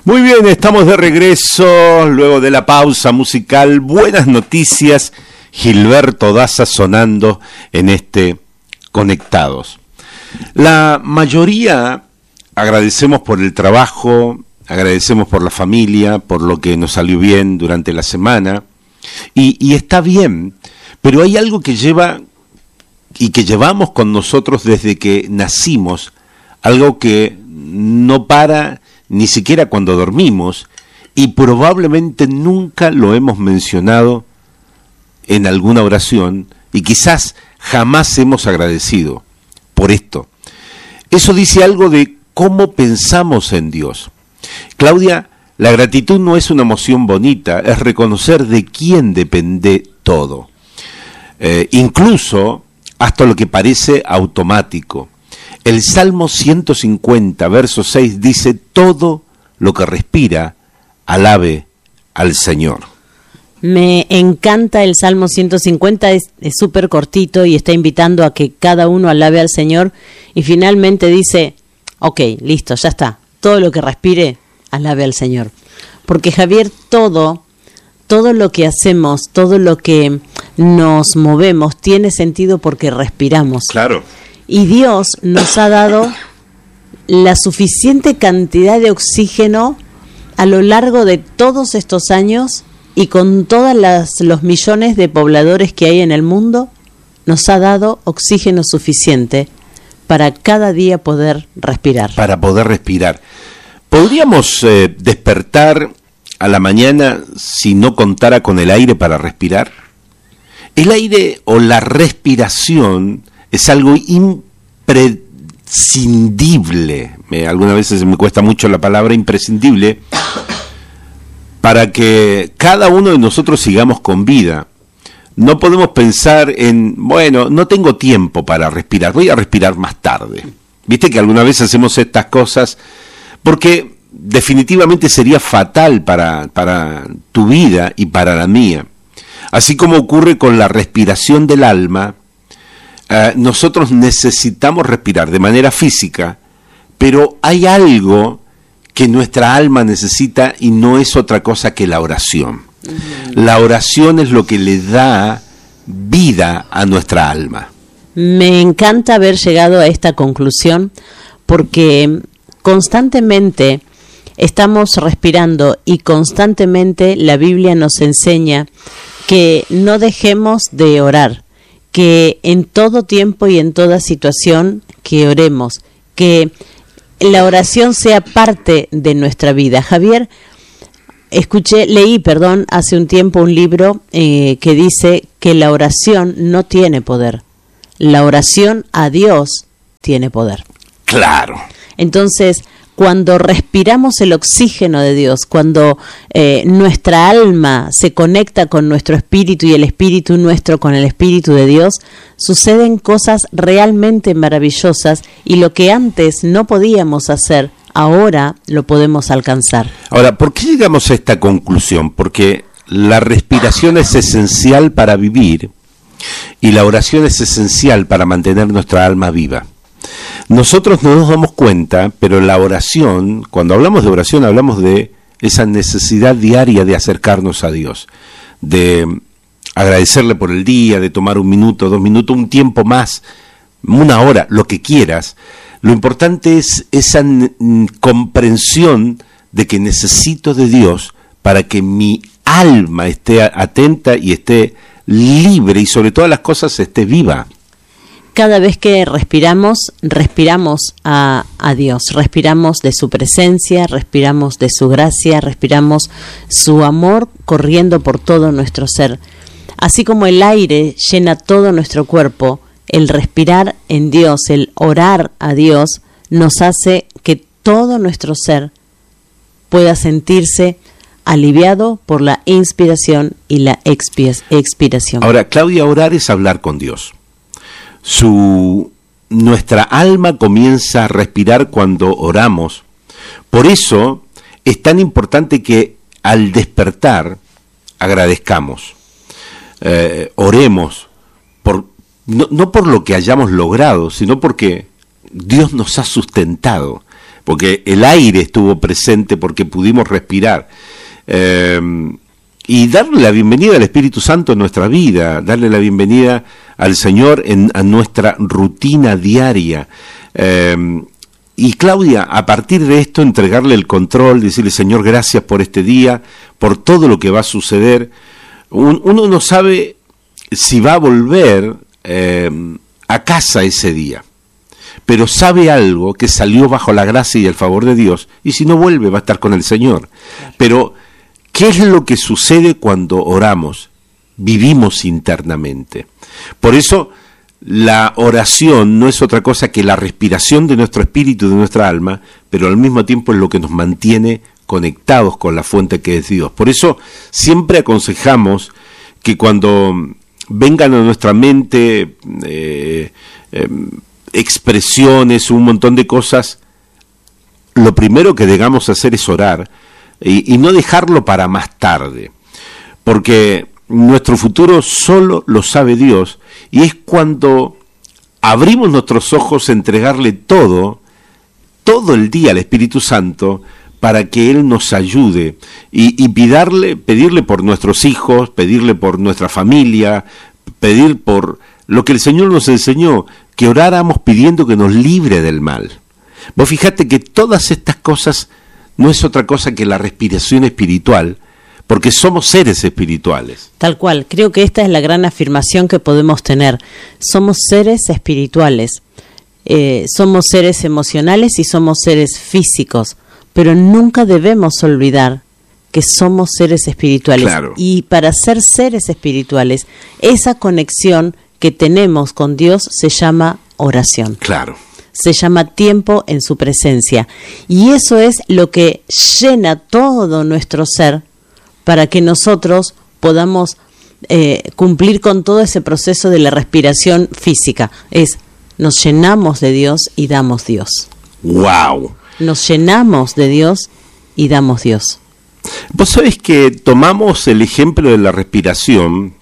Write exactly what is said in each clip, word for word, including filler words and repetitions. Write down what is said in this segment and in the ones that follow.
Muy bien, estamos de regreso luego de la pausa musical. Buenas noticias, Gilberto Daza sonando en este Conectados. La mayoría agradecemos por el trabajo, agradecemos por la familia, por lo que nos salió bien durante la semana, y, y está bien, pero hay algo que lleva y que llevamos con nosotros desde que nacimos, algo que no para ni siquiera cuando dormimos, y probablemente nunca lo hemos mencionado en alguna oración, y quizás jamás hemos agradecido por esto. Eso dice algo de cómo pensamos en Dios. Claudia, la gratitud no es una emoción bonita, es reconocer de quién depende todo. Eh, incluso hasta lo que parece automático. El Salmo ciento cincuenta, verso seis, dice: todo lo que respira, alabe al Señor. Me encanta el Salmo ciento cincuenta, es súper cortito y está invitando a que cada uno alabe al Señor, y finalmente dice, ok, listo, ya está, todo lo que respire, alabe al Señor. Porque Javier, todo, todo lo que hacemos, todo lo que nos movemos, tiene sentido porque respiramos. Claro. Y Dios nos ha dado la suficiente cantidad de oxígeno a lo largo de todos estos años, y con todos los millones de pobladores que hay en el mundo, nos ha dado oxígeno suficiente para cada día poder respirar. Para poder respirar. ¿Podríamos eh, despertar a la mañana si no contara con el aire para respirar? El aire o la respiración es algo imprescindible. Me, algunas veces me cuesta mucho la palabra imprescindible, para que cada uno de nosotros sigamos con vida. No podemos pensar en, bueno, no tengo tiempo para respirar, voy a respirar más tarde. Viste que alguna vez hacemos estas cosas porque definitivamente sería fatal para, para tu vida y para la mía. Así como ocurre con la respiración del alma, eh, nosotros necesitamos respirar de manera física, pero hay algo que nuestra alma necesita, y no es otra cosa que la oración. Uh-huh. La oración es lo que le da vida a nuestra alma. Me encanta haber llegado a esta conclusión, porque constantemente estamos respirando, y constantemente la Biblia nos enseña que no dejemos de orar, que en todo tiempo y en toda situación que oremos, que la oración sea parte de nuestra vida. Javier, escuché, leí, perdón, hace un tiempo un libro eh, que dice que la oración no tiene poder. La oración a Dios tiene poder. Claro. Entonces, cuando respiramos el oxígeno de Dios, cuando eh, nuestra alma se conecta con nuestro espíritu y el espíritu nuestro con el espíritu de Dios, suceden cosas realmente maravillosas, y lo que antes no podíamos hacer, ahora lo podemos alcanzar. Ahora, ¿por qué llegamos a esta conclusión? Porque la respiración es esencial para vivir, y la oración es esencial para mantener nuestra alma viva. Nosotros no nos damos cuenta, pero la oración, cuando hablamos de oración, hablamos de esa necesidad diaria de acercarnos a Dios, de agradecerle por el día, de tomar un minuto, dos minutos, un tiempo más, una hora, lo que quieras. Lo importante es esa n- comprensión de que necesito de Dios para que mi alma esté atenta y esté libre, y sobre todas las cosas esté viva. Cada vez que respiramos, respiramos a, a Dios, respiramos de su presencia, respiramos de su gracia, respiramos su amor corriendo por todo nuestro ser. Así como el aire llena todo nuestro cuerpo, el respirar en Dios, el orar a Dios, nos hace que todo nuestro ser pueda sentirse aliviado por la inspiración y la expia- expiración. Ahora, Claudia, orar es hablar con Dios. Su, nuestra alma comienza a respirar cuando oramos. Por eso es tan importante que al despertar agradezcamos, eh, oremos, por, no, no por lo que hayamos logrado, sino porque Dios nos ha sustentado. porque el aire estuvo presente, porque pudimos respirar. Eh, y darle la bienvenida al Espíritu Santo en nuestra vida, darle la bienvenida al Señor en a nuestra rutina diaria. Eh, y Claudia, a partir de esto, entregarle el control, decirle, Señor, gracias por este día, por todo lo que va a suceder. Un, uno no sabe si va a volver eh, a casa ese día, pero sabe algo, que salió bajo la gracia y el favor de Dios, y si no vuelve va a estar con el Señor. Claro. Pero, ¿qué es lo que sucede cuando oramos? Vivimos internamente. Por eso, la oración no es otra cosa que la respiración de nuestro espíritu y de nuestra alma, pero al mismo tiempo es lo que nos mantiene conectados con la fuente que es Dios. Por eso, siempre aconsejamos que cuando vengan a nuestra mente eh, eh, expresiones, un montón de cosas, lo primero que debamos hacer es orar y, y no dejarlo para más tarde, porque nuestro futuro solo lo sabe Dios, y es cuando abrimos nuestros ojos a entregarle todo, todo el día al Espíritu Santo, para que Él nos ayude y, y pidarle, pedirle por nuestros hijos, pedirle por nuestra familia, pedir por lo que el Señor nos enseñó, que oráramos pidiendo que nos libre del mal. Vos fijate que todas estas cosas no es otra cosa que la respiración espiritual, porque somos seres espirituales. Tal cual, creo que esta es la gran afirmación que podemos tener. Somos seres espirituales, eh, somos seres emocionales y somos seres físicos, pero nunca debemos olvidar que somos seres espirituales. Claro. Y para ser seres espirituales, esa conexión que tenemos con Dios se llama oración. Claro. Se llama tiempo en su presencia. Y eso es lo que llena todo nuestro ser para que nosotros podamos eh, cumplir con todo ese proceso de la respiración física. Es, nos llenamos de Dios y damos Dios. ¡Wow! Nos llenamos de Dios y damos Dios. Vos sabés que tomamos el ejemplo de la respiración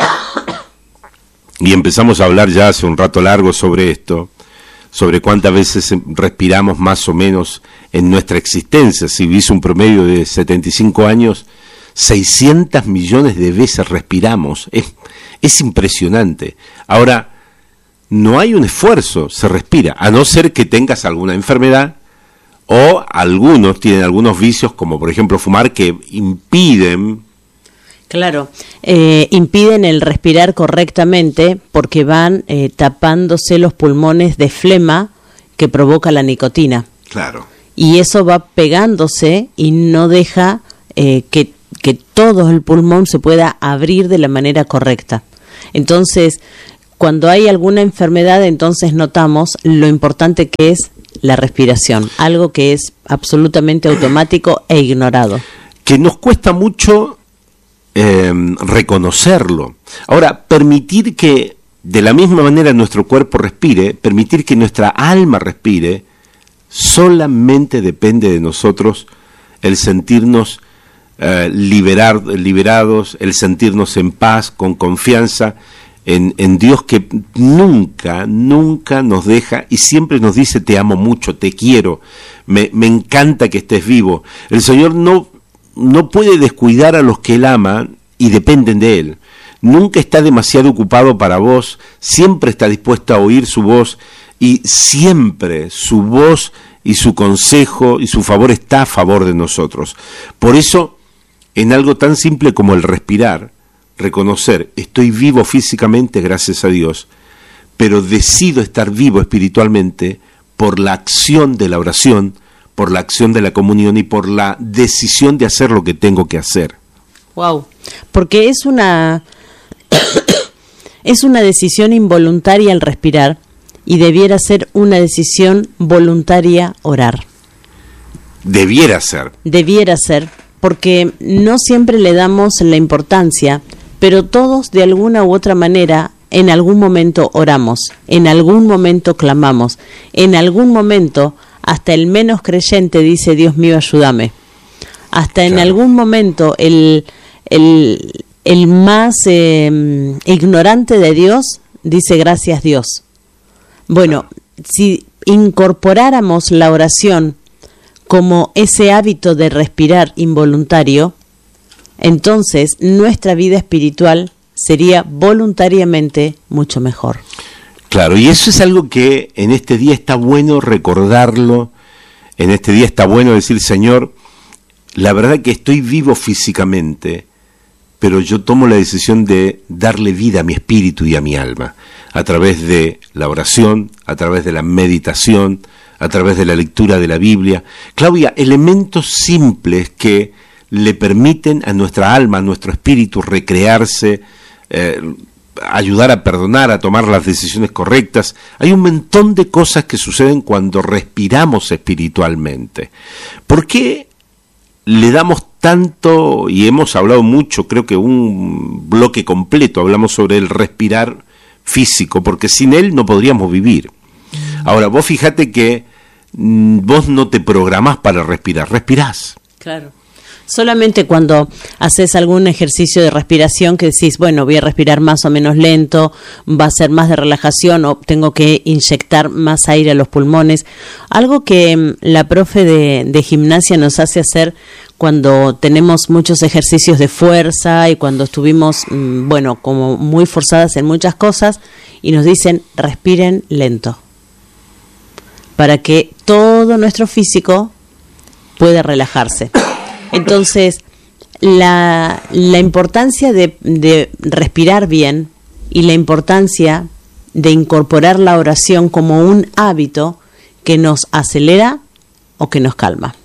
y empezamos a hablar ya hace un rato largo sobre esto, sobre cuántas veces respiramos más o menos en nuestra existencia. Si vivís un promedio de setenta y cinco años, seiscientos millones de veces respiramos. Es, es impresionante. Ahora, no hay un esfuerzo, se respira, a no ser que tengas alguna enfermedad, o algunos tienen algunos vicios, como por ejemplo fumar, que impiden... Claro, eh, impiden el respirar correctamente porque van eh, tapándose los pulmones de flema que provoca la nicotina. Claro. Y eso va pegándose y no deja eh, que, que todo el pulmón se pueda abrir de la manera correcta. Entonces, cuando hay alguna enfermedad, entonces notamos lo importante que es la respiración, algo que es absolutamente automático e ignorado. Que nos cuesta mucho eh, reconocerlo. Ahora, permitir que de la misma manera nuestro cuerpo respire, permitir que nuestra alma respire, solamente depende de nosotros el sentirnos eh, liberar, liberados, el sentirnos en paz, con confianza, En, en Dios, que nunca, nunca nos deja y siempre nos dice: te amo mucho, te quiero, me, me encanta que estés vivo. El Señor no, no puede descuidar a los que Él ama y dependen de Él. Nunca está demasiado ocupado para vos, siempre está dispuesto a oír su voz, y siempre su voz y su consejo y su favor está a favor de nosotros. Por eso, en algo tan simple como el respirar, reconocer, estoy vivo físicamente gracias a Dios, pero decido estar vivo espiritualmente por la acción de la oración, por la acción de la comunión y por la decisión de hacer lo que tengo que hacer. Wow, porque es una es una decisión involuntaria el respirar y debiera ser una decisión voluntaria orar. Debiera ser. Debiera ser, porque no siempre le damos la importancia, pero todos de alguna u otra manera en algún momento oramos, en algún momento clamamos, en algún momento hasta el menos creyente dice: Dios mío, ayúdame. Hasta en claro. algún momento el, el, el más eh, ignorante de Dios dice: gracias Dios. Bueno, claro. Si incorporáramos la oración como ese hábito de respirar involuntario, entonces nuestra vida espiritual sería voluntariamente mucho mejor. Claro, y eso es algo que en este día está bueno recordarlo, en este día está bueno decir, Señor, la verdad que estoy vivo físicamente, pero yo tomo la decisión de darle vida a mi espíritu y a mi alma, a través de la oración, a través de la meditación, a través de la lectura de la Biblia. Claudia, elementos simples que le permiten a nuestra alma, a nuestro espíritu recrearse, eh, ayudar a perdonar, a tomar las decisiones correctas. Hay un montón de cosas que suceden cuando respiramos espiritualmente. ¿Por qué le damos tanto, y hemos hablado mucho, creo que un bloque completo, hablamos sobre el respirar físico, porque sin él no podríamos vivir? Ahora, vos fíjate que mm, vos no te programás para respirar, respirás. Claro. Solamente cuando haces algún ejercicio de respiración que decís, bueno, voy a respirar más o menos lento, va a ser más de relajación o tengo que inyectar más aire a los pulmones. Algo que la profe de, de gimnasia nos hace hacer cuando tenemos muchos ejercicios de fuerza y cuando estuvimos, bueno, como muy forzadas en muchas cosas, y nos dicen, respiren lento, para que todo nuestro físico pueda relajarse. Entonces, la, la importancia de, de respirar bien y la importancia de incorporar la oración como un hábito que nos acelera o que nos calma.